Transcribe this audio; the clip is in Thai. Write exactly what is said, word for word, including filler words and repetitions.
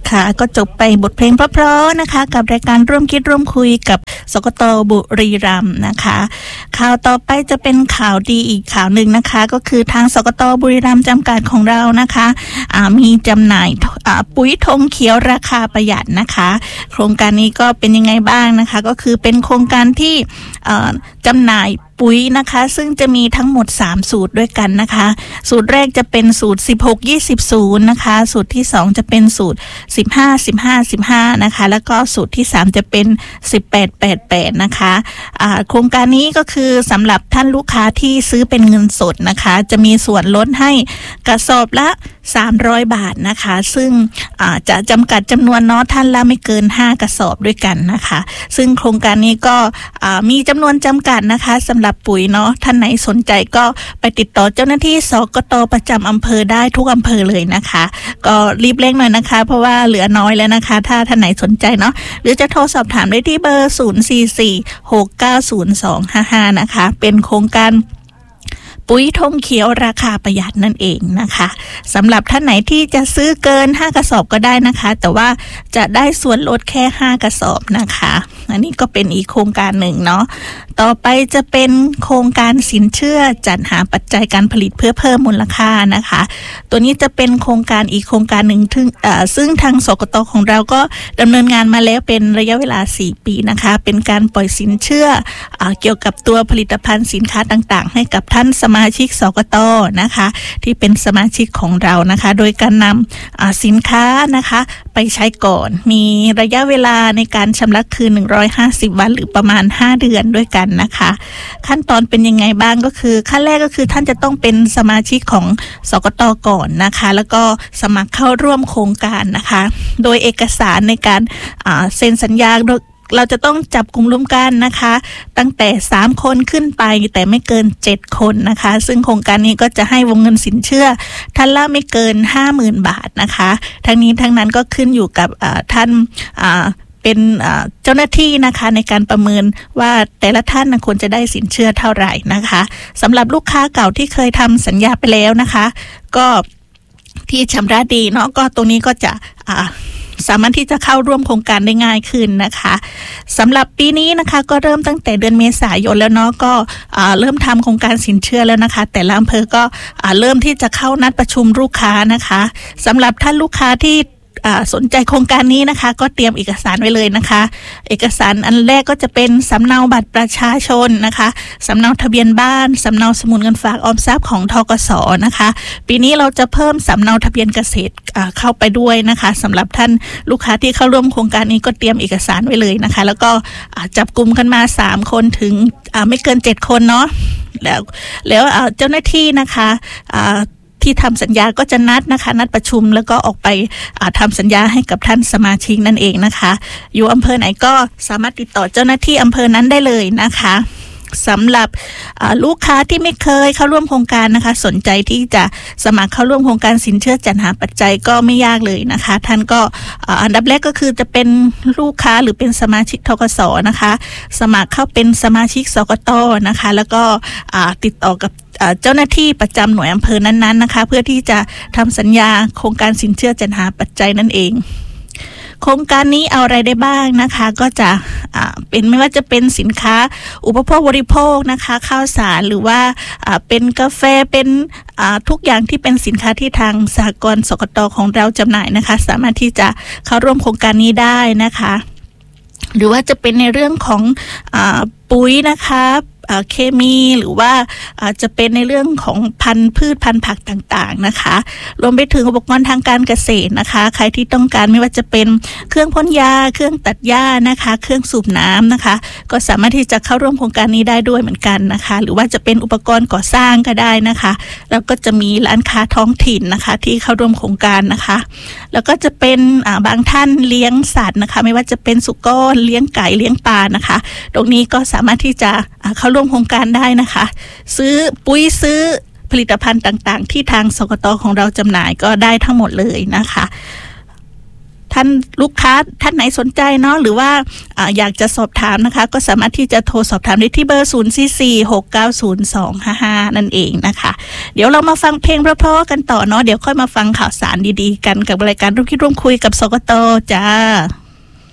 ค่ะก็จบไปบทเพลงเพราะๆนะคะกับรายการร่วมคิดร่วมคุยกับสกต.บุรีรัมย์นะคะข่าวต่อไปจะเป็นข่าวดีอีกข่าวหนึ่งนะคะก็คือทางสกต.บุรีรัมย์จำกัดของเรานะคะมีจำหน่ายปุ๋ยธงเขียวราคาประหยัดนะคะโครงการนี้ก็เป็นยังไงบ้างนะคะก็คือเป็นโครงการที่จำหน่ายปุ๋ยนะคะซึ่งจะมีทั้งหมดสามสูตรด้วยกันนะคะสูตรแรกจะเป็นสูตรสิบหก ยี่สิบ ศูนย์นะคะสูตรที่สองจะเป็นสูตรสิบห้า สิบห้า สิบห้านะคะแล้วก็สูตรที่สามจะเป็นสิบแปด แปด แปดนะคะอ่าโครงการนี้ก็คือสำหรับท่านลูกค้าที่ซื้อเป็นเงินสดนะคะจะมีส่วนลดให้กระสอบละสามร้อยบาทนะคะซึ่งจะจำกัดจำนวนเนาะท่านละไม่เกินห้ากระสอบด้วยกันนะคะซึ่งโครงการนี้ก็มีจำนวนจำกัดนะคะสำหรับปุ๋ยเนาะท่านไหนสนใจก็ไปติดต่อเจ้าหน้าที่สกต.ประจำอำเภอได้ทุกอำเภอเลยนะคะก็รีบเร่งหน่อยนะคะเพราะว่าเหลือน้อยแล้วนะคะถ้าท่านไหนสนใจเนาะหรือจะโทรสอบถามได้ที่เบอร์ศูนย์ สี่ สี่ หก เก้า ศูนย์ สอง ห้า ห้านะคะเป็นโครงการปุ๋ยธงเขียวราคาประหยัดนั่นเองนะคะสำหรับท่านไหนที่จะซื้อเกินห้ากระสอบก็ได้นะคะแต่ว่าจะได้ส่วนลดแค่ห้ากระสอบนะคะอันนี้ก็เป็นอีกโครงการหนึ่งเนาะต่อไปจะเป็นโครงการสินเชื่อจัดหาปัจจัยการผลิตเพื่อเพิ่มมูลค่านะคะตัวนี้จะเป็นโครงการอีกโครงการหนึ่งซึ่งซึ่งทางสกต.ของเราก็ดำเนินงานมาแล้วเป็นระยะเวลาสี่ปีนะคะเป็นการปล่อยสินเชื่อเกี่ยวกับตัวผลิตภัณฑ์สินค้าต่างๆให้กับท่านสมาชิกสกต.นะคะที่เป็นสมาชิกของเรานะคะโดยการนำสินค้านะคะไปใช้ก่อนมีระยะเวลาในการชำระคืนหนึ่งร้อยห้าสิบวันหรือประมาณห้าเดือนด้วยกันนะคะขั้นตอนเป็นยังไงบ้างก็คือขั้นแรกก็คือท่านจะต้องเป็นสมาชิกของสกต.ก่อนนะคะแล้วก็สมัครเข้าร่วมโครงการนะคะโดยเอกสารในการเซ็นสัญญาเราจะต้องจับกลุ่มร่วมกันนะคะตั้งแต่สามคนขึ้นไปแต่ไม่เกินเจ็ดคนนะคะซึ่งโครงการนี้ก็จะให้วงเงินสินเชื่อท่านละไม่เกิน ห้าหมื่น บาทนะคะทั้งนี้ทั้งนั้นก็ขึ้นอยู่กับท่านเป็นเจ้าหน้าที่นะคะในการประเมินว่าแต่ละท่านควรจะได้สินเชื่อเท่าไหร่นะคะสำหรับลูกค้าเก่าที่เคยทำสัญญาไปแล้วนะคะก็ที่ชำระดีเนาะก็ตรงนี้ก็จะสามารถที่จะเข้าร่วมโครงการได้ง่ายขึ้นนะคะสำหรับปีนี้นะคะก็เริ่มตั้งแต่เดือนเมษายนแล้วเนาะก็เริ่มทำโครงการสินเชื่อแล้วนะคะแต่ละอำเภอก็เริ่มที่จะเข้านัดประชุมลูกค้านะคะสำหรับท่านลูกค้าที่สนใจโครงการนี้นะคะก็เตรียมเอกสารไว้เลยนะคะเอกสารอันแรกก็จะเป็นสำเนาบัตรประชาชนนะคะสำเนาทะเบียนบ้านสำเนาสมุดเงินฝากออมทรัพย์ของธกส.นะคะปีนี้เราจะเพิ่มสำเนาทะเบียนเกษตรเข้าไปด้วยนะคะสำหรับท่านลูกค้าที่เข้าร่วมโครงการนี้ก็เตรียมเอกสารไว้เลยนะคะแล้วก็จับกลุ่มกันมาสามคนถึงไม่เกินเจ็ดคนเนาะแล้วแล้วเจ้าหน้าที่นะคะที่ทำสัญญาก็จะนัดนะคะนัดประชุมแล้วก็ออกไปทำสัญญาให้กับท่านสมาชิกนั่นเองนะคะอยู่อำเภอไหนก็สามารถติดต่อเจ้าหน้าที่อำเภอนั้นได้เลยนะคะสำหรับลูกค้าที่ไม่เคยเข้าร่วมโครงการนะคะสนใจที่จะสมัครเข้าร่วมโครงการสินเชื่อจัดหาปัจจัยก็ไม่ยากเลยนะคะท่านก็อันดับแรกก็คือจะเป็นลูกค้าหรือเป็นสมาชิกธกส.นะคะสมัครเข้าเป็นสมาชิกสกต.นะคะแล้วก็ติดต่อกับเจ้าหน้าที่ประจำหน่วยอำเภอนั้นๆนะคะเพื่อที่จะทำสัญญาโครงการสินเชื่อจัดหาปัจจัยนั่นเองโครงการนี้เอาอะไรได้บ้างนะคะก็จะเป็นไม่ว่าจะเป็นสินค้าอุปโภคบริโภคนะคะข้าวสารหรือว่าเป็นกาแฟเป็นทุกอย่างที่เป็นสินค้าที่ทางสหกรณ์สกต.ของเราจำหน่ายนะคะสามารถที่จะเข้าร่วมโครงการนี้ได้นะคะหรือว่าจะเป็นในเรื่องของปุ๋ยนะคะเคมีหรือว่าจะเป็นในเรื่องของพันธุ์พืชพันธุ์ผักต่างๆนะคะรวมไปถึงอุปกรณ์ทางการเกษตรนะคะใครที่ต้องการไม่ว่าจะเป็นเครื่องพ่นยาเครื่องตัดหญ้านะคะเครื่องสูบน้ำนะคะก็สามารถที่จะเข้าร่วมโครงการนี้ได้ด้วยเหมือนกันนะคะหรือว่าจะเป็นอุปกรณ์ก่อสร้างก็ได้นะคะแล้วก็จะมีร้านค้าท้องถิ่นนะคะที่เข้าร่วมโครงการนะคะแล้วก็จะเป็นบางท่านเลี้ยงสัตว์นะคะไม่ว่าจะเป็นสุกรเลี้ยงไก่เลี้ยงปลานะคะตรงนี้ก็สามารถที่จะเข้าร่วมโครงการได้นะคะซื้อปุ๋ยซื้อผลิตภัณฑ์ต่างๆที่ทางสกต.ของเราจำหน่ายก็ได้ทั้งหมดเลยนะคะท่านลูกค้าท่านไหนสนใจเนาะหรือว่าอ่าอยากจะสอบถามนะคะก็สามารถที่จะโทรสอบถามได้ที่เบอร์ศูนย์ สี่ สี่ หก เก้า ศูนย์ สอง ห้า ห้านั่นเองนะคะเดี๋ยวเรามาฟังเพลงเพราะๆกันต่อเนาะเดี๋ยวค่อยมาฟังข่าวสารดีๆกันกับรายการร่วมคิดร่วมคุยกับสกต.จ้า